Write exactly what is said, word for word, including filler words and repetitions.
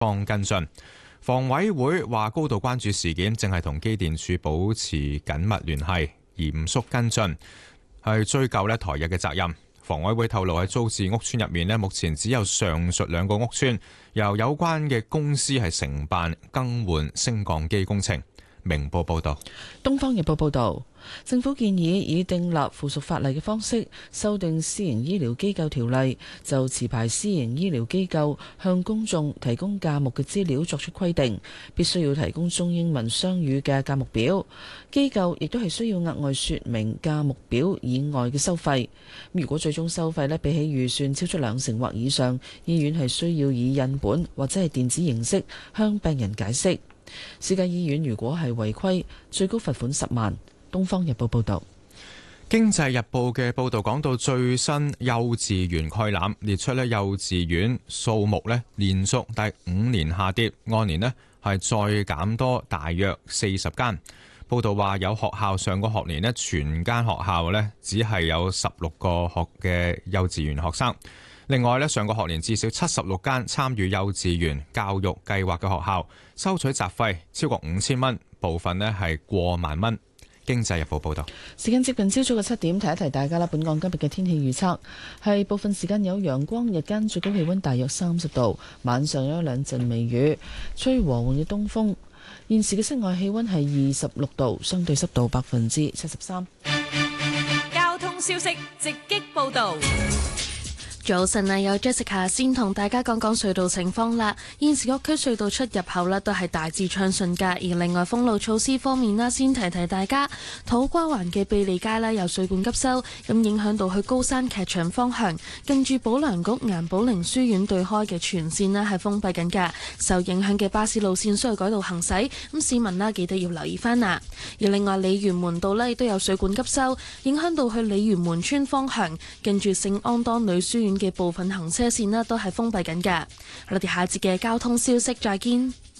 方跟進。房委會話高度關注事件，正係同機電署保持緊密聯繫，嚴肅跟進，係追究咧台日嘅責任。房委會透露喺租置屋邨入面咧，目前只有上述兩個屋邨由有關嘅公司係承辦更換升降機工程。明報報道。 東方日報報道，政府建議以訂立附屬法例嘅方式修訂私營醫療機構條例，就持牌私營醫療機構向公眾提供價目嘅資料作出規定，必須要提供中英文雙語嘅價目表。機構亦都係需要額外說明價目表以外嘅收費。如果最終收費呢比起預算超出兩成或以上，醫院係需要以印本或者係電子形式向病人解釋。私家醫院如果係違規，最高罰款十萬。東方日報報道。 經濟日報嘅報道講到最新幼稚園概覽，列出咧幼稚園數目咧連續第五年下跌，按年咧係再減多大約四十間。報道話有學校上個學年咧全間學校咧只係有十六個學嘅幼稚園學生。另外咧，上個學年至少七十六間參與幼稚園教育計劃嘅學校收取雜費超過五千蚊，部分咧係過萬蚊。經濟日報報道。 時間接近朝早嘅七點，提一提大家啦。本港今日嘅天氣預測係部分時間有陽光，日間最高氣溫大約三十度，晚上有一兩陣微雨，吹和緩嘅東風。現時嘅室外氣溫係二十六度，相對濕度百分之七十三。 交通消息直擊報道。 早晨啊，有 Jessica 先同大家講講隧道情況啦。現時各區隧道出入口呢都係大致暢順噶。而另外封路措施方面啦，先提提大家，土瓜灣嘅庇利街啦有水管急修，咁影響到去高山劇場方向，近住保良局顏寶玲書院對開嘅全線呢係封閉緊噶。受影響嘅巴士路線需要改道行駛，咁市民啦記得要留意翻啦。而另外鯉魚門道呢亦都有水管急修，影響到去鯉魚門村方向，近住聖安當女書院嘅部分行車線呢都係封閉緊嘅。我哋下節嘅交通消息再見。